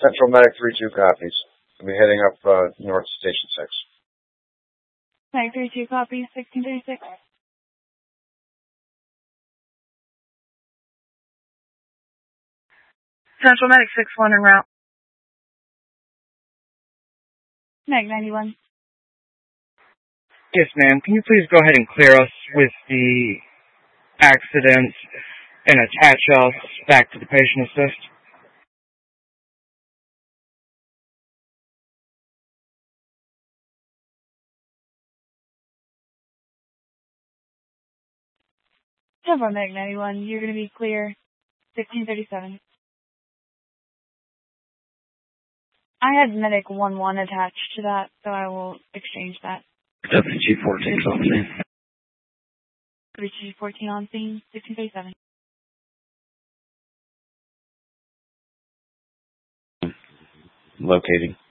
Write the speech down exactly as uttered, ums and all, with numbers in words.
Central Medic three two copies. We'll be heading up uh, north to Station six. Medic three two copies, sixteen thirty-six. Central Medic six one en route. Medic ninety-one. Yes, ma'am. Can you please go ahead and clear us with the accident and attach us back to the patient assist? Central Medic ninety-one, you're going to be clear, fifteen thirty-seven. I had Medic one one attached to that, so I will exchange that. W G fourteen is on scene. W G fourteen on scene, fifteen thirty-seven. Locating.